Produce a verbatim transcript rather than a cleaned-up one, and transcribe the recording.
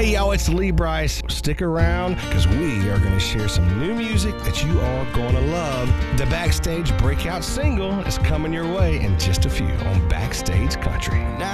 Hey y'all, it's Lee Brice. Stick around because we are going to share some new music that you are going to love. The Backstage breakout single is coming your way in just a few on Backstage Country.